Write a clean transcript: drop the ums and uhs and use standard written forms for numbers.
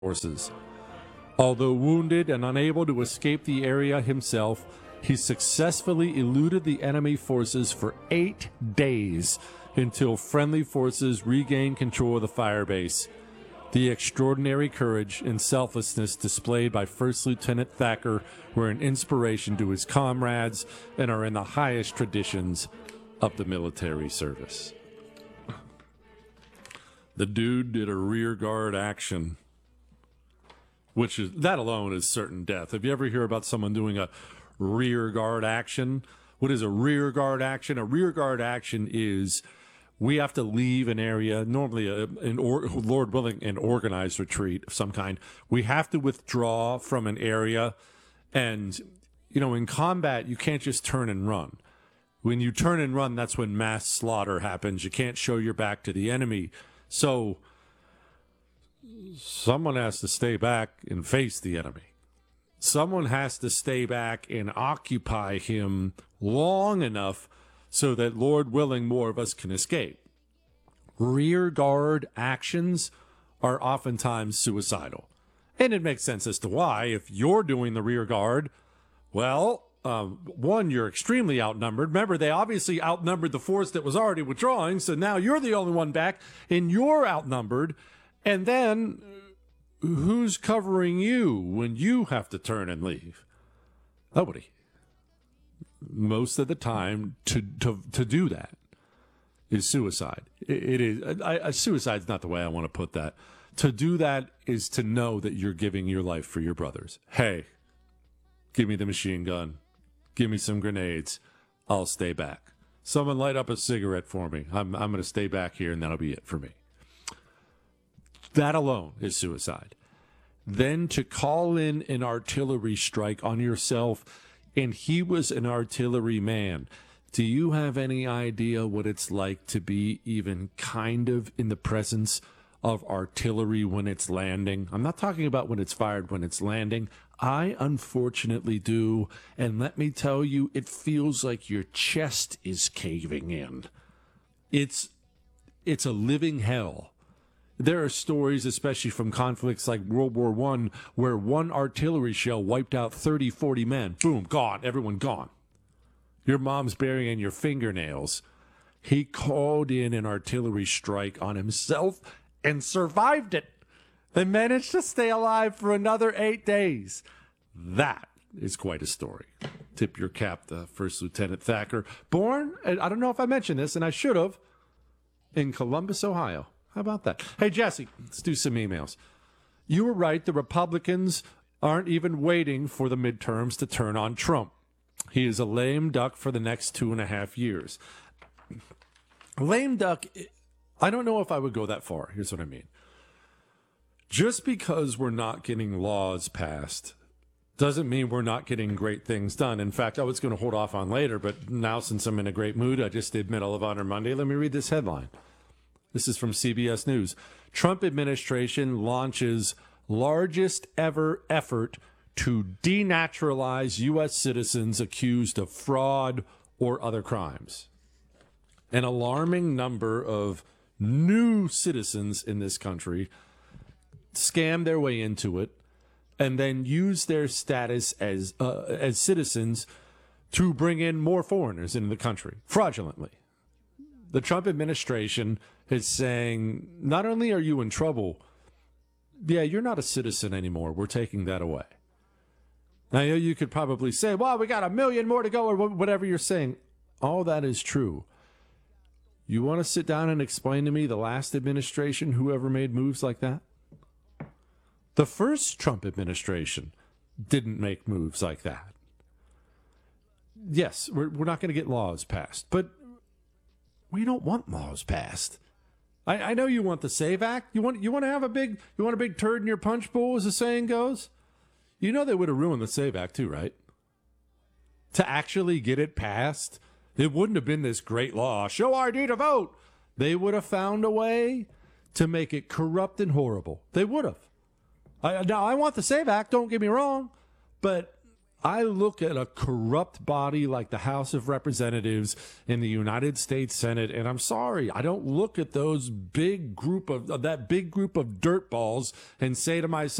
forces. Although wounded and unable to escape the area himself, he successfully eluded the enemy forces for 8 days until friendly forces regained control of the firebase. The extraordinary courage and selflessness displayed by First Lieutenant Thacker were an inspiration to his comrades and are in the highest traditions of the military service. The dude did a rear guard action, which is, that alone is certain death. Have you ever hear about someone doing a rear guard action? What is a rear guard action? A rear guard action is we have to leave an area, normally, Lord willing, an organized retreat of some kind. We have to withdraw from an area. And, in combat, you can't just turn and run. When you turn and run, that's when mass slaughter happens. You can't show your back to the enemy. So someone has to stay back and face the enemy. Someone has to stay back and occupy him long enough so that, Lord willing, more of us can escape. Rear guard actions are oftentimes suicidal. And it makes sense as to why. If you're doing the rear guard, well, one, you're extremely outnumbered. Remember, they obviously outnumbered the force that was already withdrawing, so now you're the only one back, and you're outnumbered. And then, who's covering you when you have to turn and leave? Nobody. Most of the time, to do that is suicide. It is. Suicide's not the way I want to put that. To do that is to know that you're giving your life for your brothers. Hey, give me the machine gun. Give me some grenades. I'll stay back. Someone light up a cigarette for me. I'm going to stay back here, and that'll be it for me. That alone is suicide. Then to call in an artillery strike on yourself, and he was an artillery man. Do you have any idea what it's like to be even kind of in the presence of artillery when it's landing? I'm not talking about when it's fired, when it's landing. I unfortunately do, and let me tell you, it feels like your chest is caving in. It's a living hell. There are stories, especially from conflicts like World War I, where one artillery shell wiped out 30, 40 men. Boom, gone, everyone gone. Your mom's burying your fingernails. He called in an artillery strike on himself and survived it. They managed to stay alive for another 8 days. That is quite a story. Tip your cap to First Lieutenant Thacker. Born, I don't know if I mentioned this, and I should have, in Columbus, Ohio. How about that? Hey, Jesse, let's do some emails. You were right. The Republicans aren't even waiting for the midterms to turn on Trump. He is a lame duck for the next 2.5 years. Lame duck, I don't know if I would go that far. Here's what I mean. Just because we're not getting laws passed doesn't mean we're not getting great things done. In fact, I was going to hold off on later, but now since I'm in a great mood, I just did Medal of Honor Monday. Let me read this headline. This is from CBS News. Trump administration launches largest ever effort to denaturalize U.S. citizens accused of fraud or other crimes. An alarming number of new citizens in this country scam their way into it and then use their status as citizens to bring in more foreigners into the country fraudulently. The Trump administration is saying, not only are you in trouble, yeah, you're not a citizen anymore. We're taking that away. Now, you could probably say, well, we got 1 million more to go, or whatever you're saying. All that is true. You want to sit down and explain to me the last administration, whoever made moves like that? The first Trump administration didn't make moves like that. Yes, we're not going to get laws passed, but we don't want laws passed. I know you want the SAVE Act. You want to have a big turd in your punch bowl, as the saying goes. You know they would have ruined the SAVE Act too, right? To actually get it passed, it wouldn't have been this great law. Show ID to vote. They would have found a way to make it corrupt and horrible. They would have. Now, I want the SAVE Act, don't get me wrong, but I look at a corrupt body like the House of Representatives in the United States Senate, and I'm sorry, I don't look at those big group of that big group of dirtballs and say to myself,